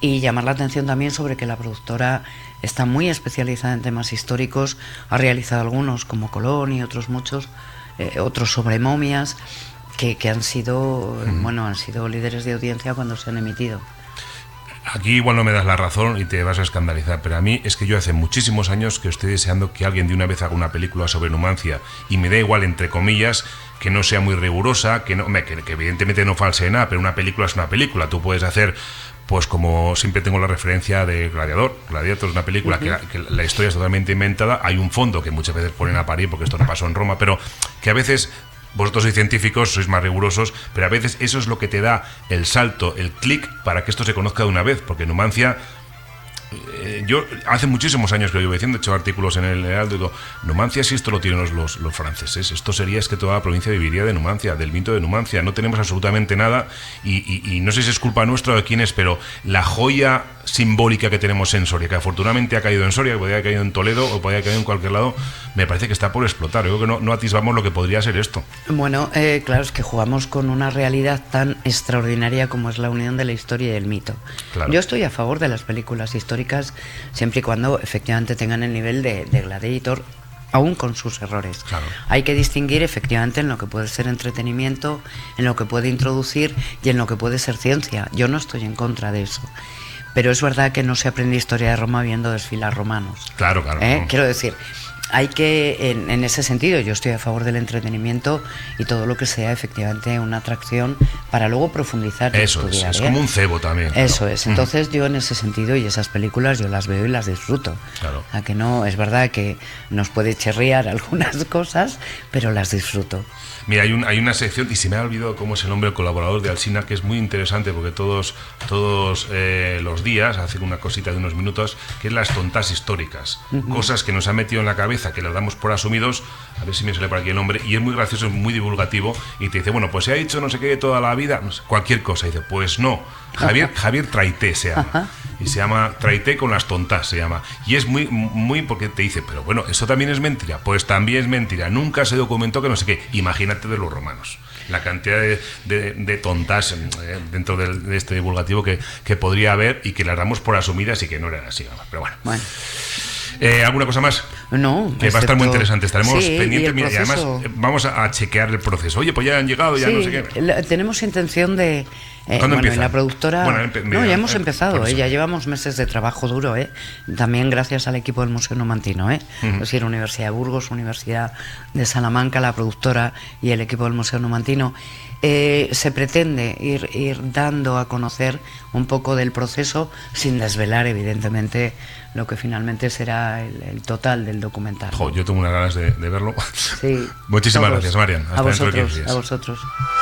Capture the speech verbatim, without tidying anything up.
Y llamar la atención también sobre que la productora está muy especializada en temas históricos, ha realizado algunos como Colón y otros muchos, eh, otros sobre momias, que, que han sido, uh-huh. bueno, han sido líderes de audiencia cuando se han emitido. Aquí igual no me das la razón y te vas a escandalizar, pero a mí es que yo hace muchísimos años que estoy deseando que alguien de una vez haga una película sobre Numancia, y me da igual, entre comillas, que no sea muy rigurosa, que, no, que, que evidentemente no falsee nada, pero una película es una película. Tú puedes hacer, pues como siempre tengo la referencia de Gladiador. Gladiator es una película uh-huh. que, que la historia es totalmente inventada, hay un fondo que muchas veces ponen a parir porque esto no pasó en Roma, pero que a veces... Vosotros sois científicos, sois más rigurosos, pero a veces eso es lo que te da el salto, el clic para que esto se conozca de una vez, porque Numancia... Eh, yo hace muchísimos años que lo llevo diciendo, he hecho artículos en el Heraldo, digo, Numancia, si esto lo tienen los, los, los franceses, esto sería es que toda la provincia viviría de Numancia, del mito de Numancia. No tenemos absolutamente nada y, y, y no sé si es culpa nuestra o de quién es, pero la joya simbólica que tenemos en Soria, que afortunadamente ha caído en Soria, que podría haber caído en Toledo o podría haber caído en cualquier lado, me parece que está por explotar. Yo creo que no, no atisbamos lo que podría ser esto. Bueno, eh, claro, es que jugamos con una realidad tan extraordinaria como es la unión de la historia y el mito. Claro. Yo estoy a favor de las películas históricas siempre y cuando efectivamente tengan el nivel de, de Gladiator, aún con sus errores. Claro. Hay que distinguir efectivamente en lo que puede ser entretenimiento, en lo que puede introducir y en lo que puede ser ciencia. Yo no estoy en contra de eso. Pero es verdad que no se aprende historia de Roma viendo desfilar romanos. Claro, claro. ¿Eh? No. Quiero decir, hay que, en, en ese sentido, yo estoy a favor del entretenimiento y todo lo que sea efectivamente una atracción para luego profundizar. Eso y estudiar, es, es ¿eh? como un cebo también. Eso claro. es, entonces yo en ese sentido y esas películas yo las veo y las disfruto. Claro. A que no, es verdad que nos puede chirriar algunas cosas, pero las disfruto. Mira, hay, un, hay una sección, y se me ha olvidado cómo es el nombre del colaborador de Alsina, que es muy interesante porque todos, todos eh, los días hace una cosita de unos minutos, que es las tontas históricas. Uh-huh. Cosas que nos han metido en la cabeza, que las damos por asumidos, a ver si me sale por aquí el nombre, y es muy gracioso, es muy divulgativo, y te dice, bueno, pues se ha dicho no sé qué toda la vida, no sé, cualquier cosa, y dice, pues no, Javier, Javier Traité se llama. Uh-huh. Y se llama Traité con las tontas, se llama. Y es muy, muy porque te dice, pero bueno, ¿eso también es mentira? Pues también es mentira. Nunca se documentó que no sé qué. Imagínate de los romanos. La cantidad de, de, de tontas eh, dentro de, de este divulgativo que, que podría haber y que las damos por asumidas y que no eran así. Pero bueno. Bueno. Eh, ¿Alguna cosa más? No. Que excepto... va a estar muy interesante. Estaremos sí, pendientes. y, Mira, y además eh, vamos a, a chequear el proceso. Oye, pues ya han llegado, ya sí, no sé qué. La, tenemos intención de... Eh, ¿Cuándo bueno, empieza? la productora... Bueno, empe- no, ya hemos eh, empezado, eh, ya llevamos meses de trabajo duro, eh, también gracias al equipo del Museo Numantino, eh, uh-huh. es decir, Universidad de Burgos, Universidad de Salamanca, la productora y el equipo del Museo Numantino. Eh, se pretende ir, ir dando a conocer un poco del proceso sin desvelar, evidentemente, lo que finalmente será el, el total del documental. Jo, yo tengo unas ganas de, de verlo. Sí, Muchísimas todos. gracias, Marian. Hasta a dentro de vosotros, quince días. A vosotros.